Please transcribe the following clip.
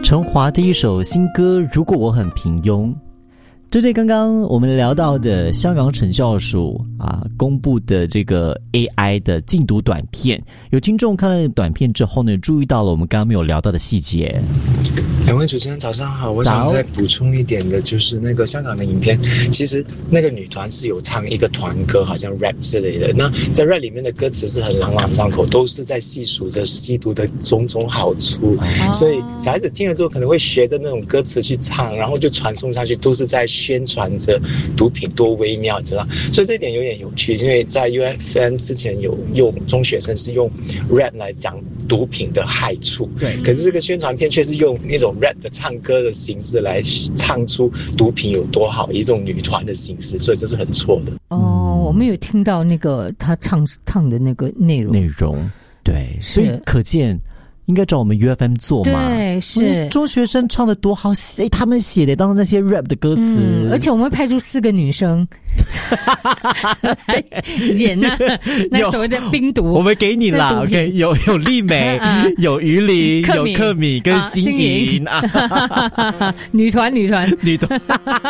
陈华的一首新歌《如果我很平庸》，针对刚刚我们聊到的香港惩教署公布的这个 AI 的禁毒短片，有听众看了短片之后呢，注意到了我们刚刚没有聊到的细节。 两位主持人早上好，我想再补充一点的就是那个香港的影片，其实那个女团是有唱一个团歌，好像 rap 之类的，那在 rap 里面的歌词是很朗朗上口，都是在细数着吸毒的种种好处，所以小孩子听了之后可能会学着那种歌词去唱，然后就传送上去，都是在宣传着毒品多微妙，你知道，所以这一点有点有趣，因为在 UFM 之前有用中学生是用 rap 来讲毒品的害处，对，可是这个宣传片却是用那种 rap 的唱歌的形式来唱出毒品有多好，一种女团的形式，所以这是很错的。 我们有听到那个他唱的那个内容， 对，所以可见应该找我们 UFM 做嘛。 对，是中学生唱的多好，他们写的当成那些 rap 的歌词， 而且我们会派出4个女生来演那所谓的冰毒。 我们给你啦 ，OK， 有丽美，有于林，有克米跟新颖， 女团。